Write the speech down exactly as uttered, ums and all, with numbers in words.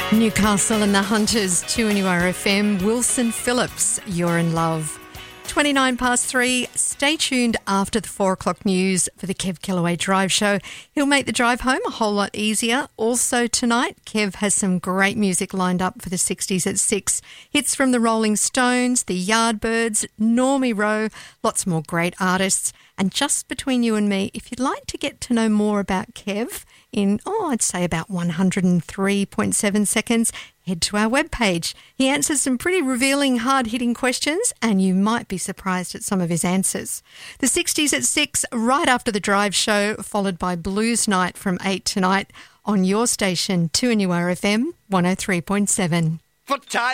Newcastle and the Hunters, two N U R F M. Wilson Phillips, You're in Love. twenty-nine past three. Stay tuned after the four o'clock news for the Kev Kellaway Drive Show. He'll make the drive home a whole lot easier. Also tonight, Kev has some great music lined up for the sixties at six. Hits from the Rolling Stones, the Yardbirds, Normie Rowe, lots more great artists. And just between you and me, if you'd like to get to know more about Kev in, oh, I'd say about one hundred three point seven seconds, head to our webpage. He answers some pretty revealing, hard-hitting questions, and you might be surprised at some of his answers. The sixties at six, right after the Drive Show, followed by Blues Night from eight tonight on your station, two N U R F M one oh three point seven.